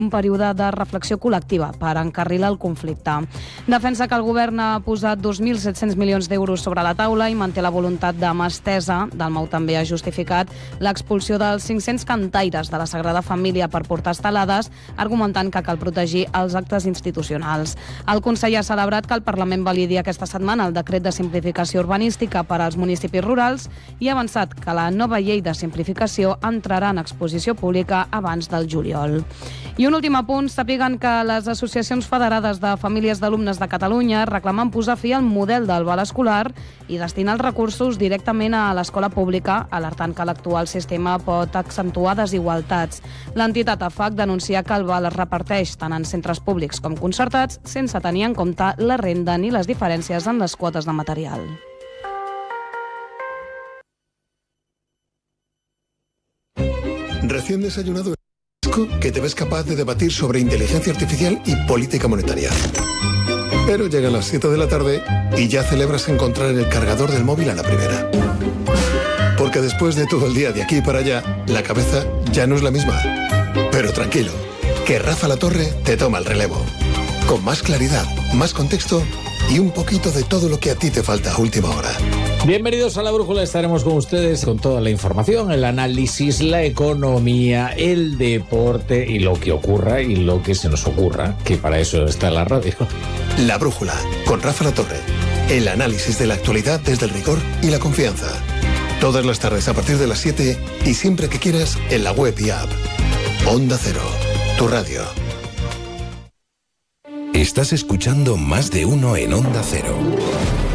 un període de reflexió col·lectiva per encarrilar el conflicte. Defensa que el govern ha posat 2.700 milions d'euros sobre la taula i manté la voluntat de mà estesa. Dalmau també ha justificat l'expulsió dels 500 cantaires de la Sagrada Família per portar estelades, argumentant que cal protegir els actes institucionals. El Consell ha celebrat que el Parlament validi aquesta setmana el decret de simplificació urbanística per als municipis rurals i ha avançat que la nova llei de simplificació entrarà en exposició pública abans del juliol. I un últim apunt, sàpiguen que les associacions federades de famílies d'alumnes de Catalunya reclamen posar fi al model del val escolar i destinar els recursos directament a l'escola pública, alertant que l'actual sistema pot accentuar desigualtats. L'entitat AFAC denuncia que el val es reparteix tant en centres públics com concertats sense tenir en compte la renda ni les diferències en les quotes de material. Recién desayunado que te ves capaz de debatir sobre inteligencia artificial y política monetaria. Pero llegan las 7 de la tarde y ya celebras encontrar el cargador del móvil a la primera. Porque después de todo el día de aquí para allá, la cabeza ya no es la misma. Pero tranquilo, que Rafa La Torre te toma el relevo. Con más claridad, más contexto y un poquito de todo lo que a ti te falta a última hora. Bienvenidos a La Brújula, estaremos con ustedes con toda la información, el análisis, la economía, el deporte y lo que ocurra y lo que se nos ocurra, que para eso está la radio. La Brújula, con Rafa La Torre. El análisis de la actualidad desde el rigor y la confianza. Todas las tardes a partir de las 7 y siempre que quieras en la web y app. Onda Cero, tu radio. Estás escuchando Más de Uno en Onda Cero.